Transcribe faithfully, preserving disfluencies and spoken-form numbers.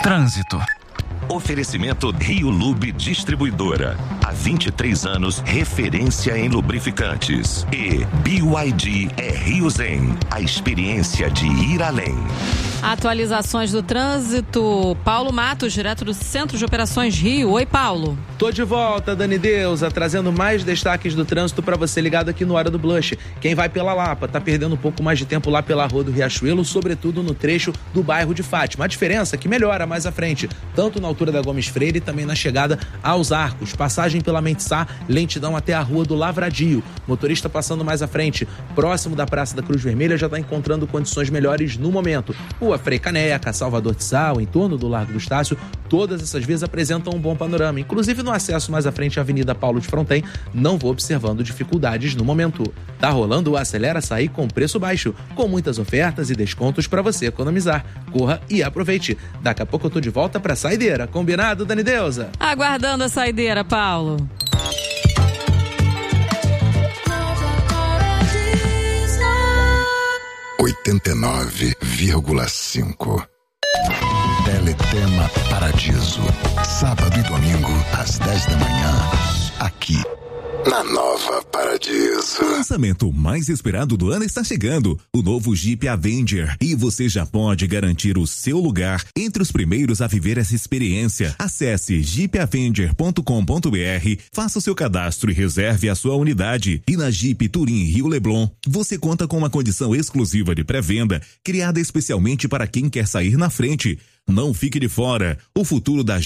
Trânsito. Oferecimento Rio Lube Distribuidora. Há vinte e três anos, referência em lubrificantes. E B Y D é Rio Zen, a experiência de ir além. Atualizações do trânsito. Paulo Matos, direto do Centro de Operações Rio. Oi, Paulo. Tô de volta, Dani Deusa, trazendo mais destaques do trânsito para você ligado aqui no Hora do Blush. Quem vai pela Lapa tá perdendo um pouco mais de tempo lá pela Rua do Riachuelo, sobretudo no trecho do bairro de Fátima. A diferença é que melhora mais à frente, tanto na altura da Gomes Freire e também na chegada aos Arcos. Passagem pela Mendesá, lentidão até a Rua do Lavradio. Motorista passando mais à frente, próximo da Praça da Cruz Vermelha, já está encontrando condições melhores no momento. Rua Frei Caneca, Salvador de Sá, em torno do Largo do Estácio, todas essas vias apresentam um bom panorama. Inclusive no acesso mais à frente à Avenida Paulo de Fronten, não vou observando dificuldades no momento. Tá rolando o Acelera Açaí com preço baixo, com muitas ofertas e descontos para você economizar. Corra e aproveite. Daqui a pouco eu tô de volta pra saideira. Combinado, Dani Deusa? Aguardando a saideira, Paulo. oitenta e nove vírgula cinco. Teletema Paradiso. Sábado e domingo, às dez da manhã. Aqui, na Nova Paradiso. O lançamento mais esperado do ano está chegando, o novo Jeep Avenger, e você já pode garantir o seu lugar entre os primeiros a viver essa experiência. Acesse jeep avenger ponto com ponto b r, faça o seu cadastro e reserve a sua unidade. E na Jeep Turim Rio Leblon, você conta com uma condição exclusiva de pré-venda, criada especialmente para quem quer sair na frente. Não fique de fora, o futuro da